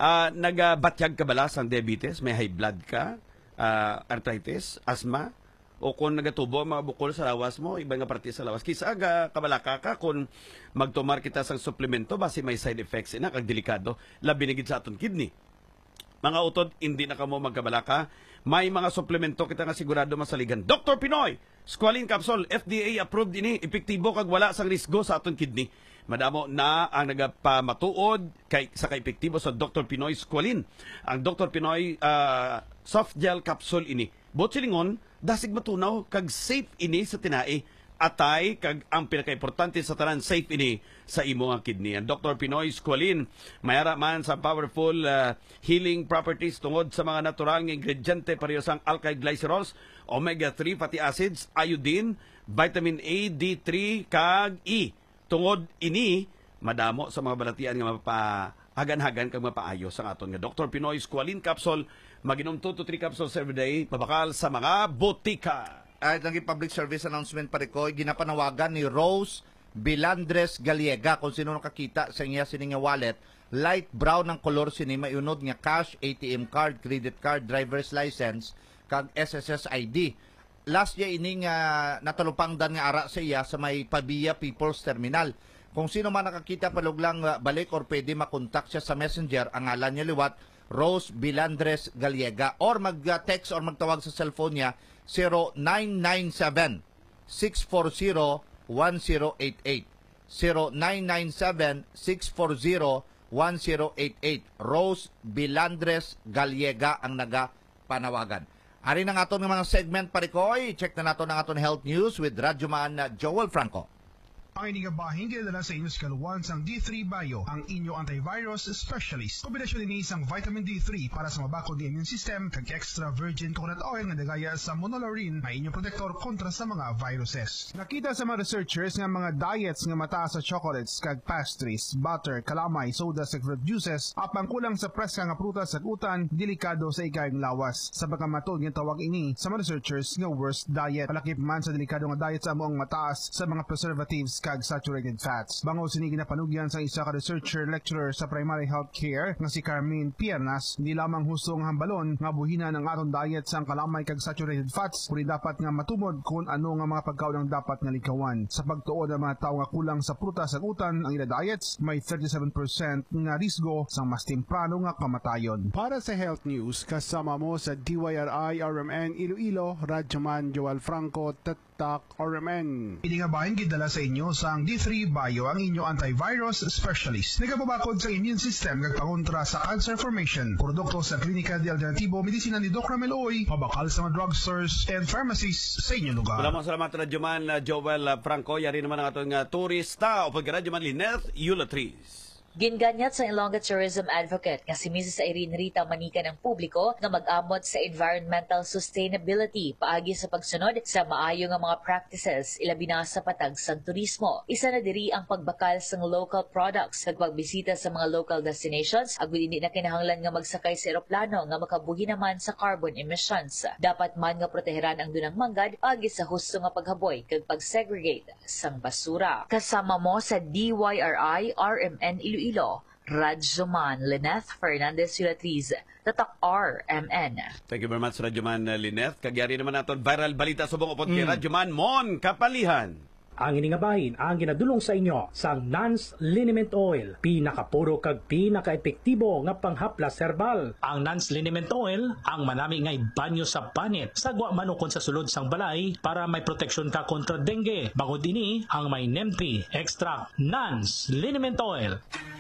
Nagabatyag ka bala sang diabetes, may high blood ka, arthritis, asthma, o kung nagatubo ang mga bukol sa lawas mo, iba nga parte sa lawas. Kisa kabalaka ka kung magtumar kita sang suplemento, basi may side effects ina, kag delikado, labi na gid sa aton kidney. Mga utod, hindi na kamo magkabalaka. May mga suplemento kita nga sigurado masaligan. Dr. Pinoy, Squalene Capsule, FDA approved ini, epektibo kag wala sang risgo sa aton kidney. Madamo na ang nagapamatuod sa kaepektibo sa Dr. Pinoy Squalene. Ang Dr. Pinoy soft gel capsule ini. Botsilingon, dasig matunaw kag safe ini sa tinai. Atay kag ang pinakaimportante sa tanan, safe ini sa imo nga kidney. Ang Dr. Pinoy Squalene mayara man sa powerful healing properties tungod sa mga natural nga ingrediente pareho sang alkyl glycerols, omega-3 fatty acids, iodine, vitamin A, D3 kag E. Tungod ini madamo sa mga balatian nga mapahagan-hagan kag mapaayo sa aton nga Dr. Pinoy Squalene Capsule. Maginom 2 to 3 capsules every day, mabakal sa mga botika. Ay, naging public service announcement pa rin ko, ginapanawagan ni Rose Bilandres Galiega. Kung sino nakakita sa iya sining wallet, light brown ang kolor sini, mayunod nga cash, ATM card, credit card, driver's license, kag SSS ID. Last year ining natalupangdan nga ara sa iya sa may Pabia People's Terminal. Kung sino man nakakita paluglang balik or pwede makontak siya sa messenger, ang ngalan niya liwat, Rose Bilandres Galiega, or mag-text or magtawag sa cellphone niya 0997-640-1088. 0997-640-1088. Rose Bilandres Galiega ang nagapanawagan. Ari ng aton mga segment parikoy, check na nato ng aton health news with Radyoman Joel Franco. Ang inigabahin kinadala sa inyo sa kaluwan sang D3 Bio, ang inyo antivirus specialist. Kombinasyon din isang vitamin D3 para sa mabakod ng immune system kag extra virgin coconut oil nga nagaya sa monolaurin na inyong protektor kontra sa mga viruses. Nakita sa mga researchers nga mga diets nga mataas sa chocolates kag pastries, butter, kalamay, soda sa fruit juices, apang kulang sa preska nga prutas ag utan, delikado sa ikayang lawas. Sa pagkamatod nga tawag ini sa mga researchers nga worst diet. Palakip man sa delikado nga diet sa among mataas sa mga preservatives kag saturated fats. Bango sinigi na panugyan sa isa ka researcher lecturer sa primary health care nga si Carmen Piernas, hindi lamang husong hambalon nga buhinan ang aton diet sang kalamay kag saturated fats, kundi dapat nga matumod kung ano nga mga pagkaon ang dapat nga likawan. Sa pagtuod ang mga tao nga kulang sa prutas ag utan ang ila diets, may 37% nga risgo sang mas temprano nga kamatayon. Para sa health news, kasama mo sa DYRI RMN Iloilo, Radyoman Joel Franco, Tatak RMN. Inigabahin gidala sa inyo sang D3 Bio, ang inyo antivirus specialist. Nagapabakod sa immune system kag pakontra sa cancer formation. Produkto sa Klinika de Alternativo Medisina ni Dr. Meloy, pabakal sa mga drugstores and pharmacies sa inyong lugar. Salamat Radyoman Joel Franco. Yari naman ang atong turista o pag-Radyoman Lyneth Eulatriz. Ginganyat sa Ilongga Tourism Advocate nga si Mrs. Irene Rita Manika ng publiko nga mag-amot sa environmental sustainability paagi sa pagsunod sa maayo nga mga practices ilabi na sa patag sa turismo. Isa na diri ang pagbakal sa local products ug pagbisita sa mga local destinations agud hindi na kinahanglan nga magsakay sa eroplano nga makabuhi naman sa carbon emissions. Dapat man nga proteheran ang dunang manggad paagi sa husto nga paghaboy kag pag-segregate sang basura. Kasama mo sa DYRI RMN Iloilo, Radyoman Lyneth Fernandez Eulatriz, Tatak RMN. Thank you very much, Radyoman Lyneth. Kagyari naman natin viral balita subong upod kay Radyoman Mon Kapalihan. Ang iningabahin ang ginadulong sa inyo sang Nance Liniment Oil, pinakapuro kag pinakaepektibo nga panghaplas herbal. Ang Nance Liniment Oil ang manami nga banyo sa panit, sagwa manukon sa sulod sang balay para may proteksyon ka kontra dengue. Bangod ini ang may NEMP extract Nance Liniment Oil.